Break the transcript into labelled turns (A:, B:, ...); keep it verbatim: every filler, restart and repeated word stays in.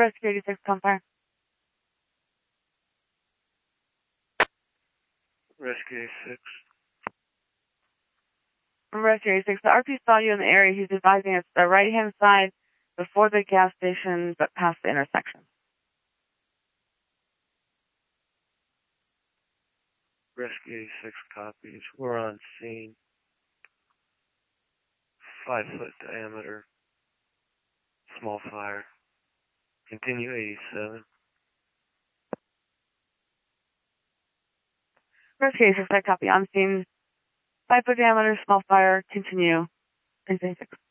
A: Rescue eighty-six, come fire.
B: Rescue eighty-six.
A: Rescue eighty-six, the R P saw you in the area. He's advising it's the right-hand side before the gas station, but past the intersection.
B: Rescue eighty-six copies. We're on scene. Five foot diameter. Small fire. Continue eighty-seven.
A: Rescue eighty-six, I copy. On scene. Five foot diameter, small fire. Continue. eighty-six.